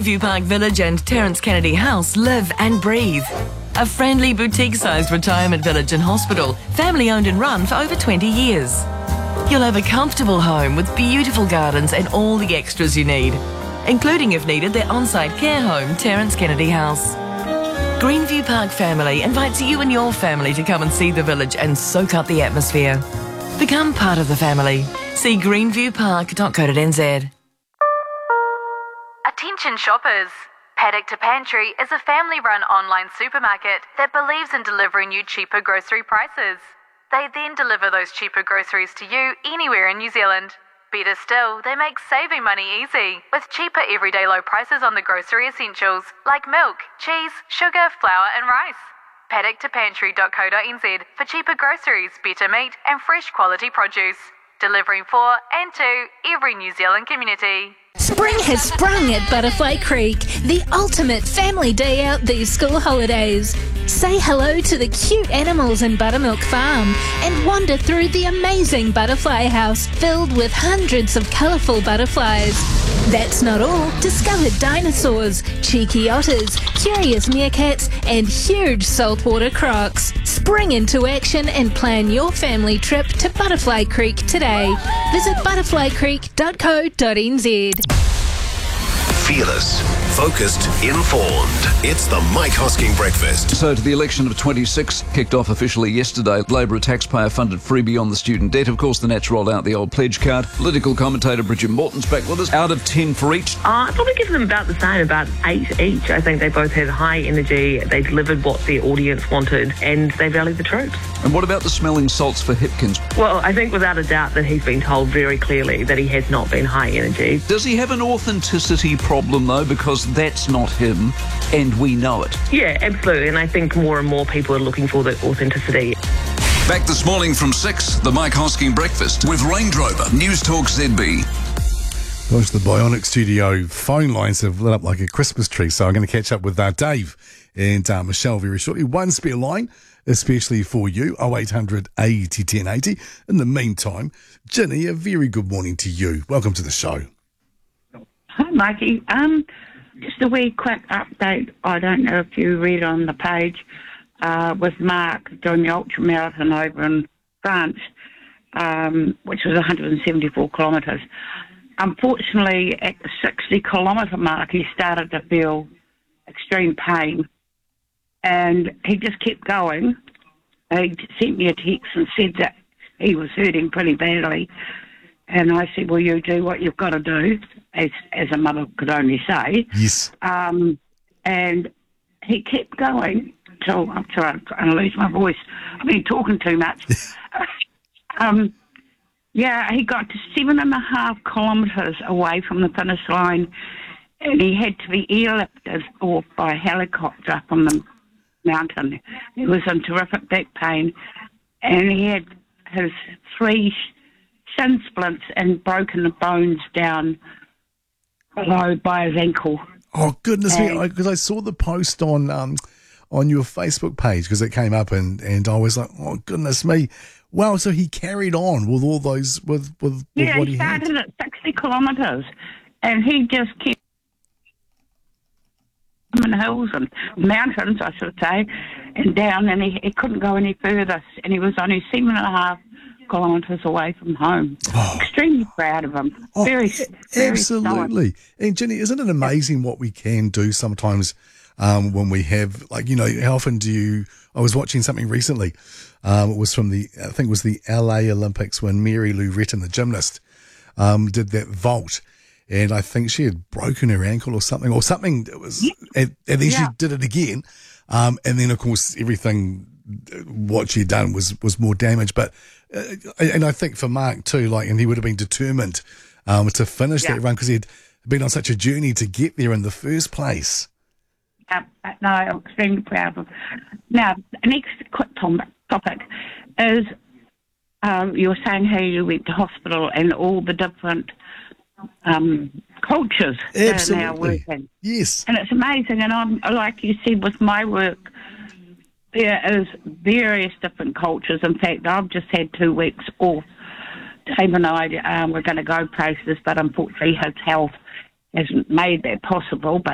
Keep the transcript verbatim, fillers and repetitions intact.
Greenview Park Village and Terence Kennedy House live and breathe. A friendly boutique-sized retirement village and hospital, family-owned and run for over twenty years. You'll have a comfortable home with beautiful gardens and all the extras you need, including, if needed, their on-site care home, Terence Kennedy House. Greenview Park Family invites you and your family to come and see the village and soak up the atmosphere. Become part of the family. See greenview park dot co dot n z. Attention shoppers! Paddock to Pantry is a family-run online supermarket that believes in delivering you cheaper grocery prices. They then deliver those cheaper groceries to you anywhere in New Zealand. Better still, they make saving money easy, with cheaper everyday low prices on the grocery essentials like milk, cheese, sugar, flour and rice. paddock to pantry dot co dot n z for cheaper groceries, better meat and fresh quality produce. Delivering for and to every New Zealand community. Spring has sprung at Butterfly Creek, the ultimate family day out these school holidays. Say hello to the cute animals in Buttermilk Farm and wander through the amazing butterfly house filled with hundreds of colourful butterflies. That's not all. Discover dinosaurs, cheeky otters, curious meerkats and huge saltwater crocs. Spring into action and plan your family trip to Butterfly Creek today. Visit butterfly creek dot co dot n z. Fearless, focused, informed. It's the Mike Hosking Breakfast. So to the election of twenty-six kicked off officially yesterday. Labor, a taxpayer-funded freebie on the student debt. Of course, the Nats rolled out the old pledge card. Political commentator Bridget Morton's back with us. Out of ten for each. Uh, I'd probably give them about the same, about eight each. I think they both had high energy. They delivered what their audience wanted, and they rallied the troops. And what about the smelling salts for Hipkins? Well, I think without a doubt that he's been told very clearly that he has not been high energy. Does he have an authenticity problem, though? Because that's not him, and we know it. Yeah, absolutely. And I think more and more people are looking for that authenticity. Back this morning from six, the Mike Hosking Breakfast with Range Rover, News Talk Z B. Gosh, the Bionic Studio phone lines have lit up like a Christmas tree, so I'm going to catch up with uh, Dave and uh, Michelle very shortly. One spare line, especially for you, oh eight hundred eighty ten eighty. In the meantime, Ginny, a very good morning to you. Welcome to the show. Hi, Mikey. Um, just a wee quick update. I don't know if you read on the page uh, with Mark doing the ultramarathon over in France, um, which was one hundred seventy-four kilometres. Unfortunately, at the sixty kilometre mark, he started to feel extreme pain, and he just kept going. He sent me a text and said that he was hurting pretty badly. And I said, well, you do what you've got to do, as as a mother could only say. Yes. Um, and he kept going till, I'm sorry, I'm trying to lose my voice. I've been talking too much. um, yeah, he got to seven and a half kilometres away from the finish line, and he had to be airlifted off by helicopter up on the mountain. He was in terrific back pain, and he had his three shin splints and broken bones down below by his ankle. Oh, goodness and, me, because I, I saw the post on um, on your Facebook page, because it came up, and, and I was like, oh, goodness me. Wow, so he carried on with all those, with, with, with yeah, what he he started had. at sixty kilometres, and he just kept in hills and mountains, I should say, and down, and he, he couldn't go any further, and he was only seven and a half kilometres away from home. Oh. Extremely proud of him. Oh, very, very absolutely. solid. And Jenny, isn't it amazing what we can do sometimes um, when we have, like, you know, how often do you, I was watching something recently, um, it was from the, I think it was the L A Olympics when Mary Lou Retton, the gymnast, um, did that vault. And I think she had broken her ankle or something, or something that was, yeah. and, and then yeah. she did it again. Um, and then, of course, everything, what she'd done was, was more damage. But, uh, and I think for Mark too, like, and he would have been determined um, to finish yeah. that run because he'd been on such a journey to get there in the first place. Yeah, no, I'm extremely proud of him. Now, the next quick topic is um, you were saying how you went to hospital and all the different um, cultures that are now working. Yes. And it's amazing. And I'm, like you said, with my work, there is various different cultures. In fact, I've just had two weeks off. Dave and I um, were going to go places, but unfortunately his health hasn't made that possible. But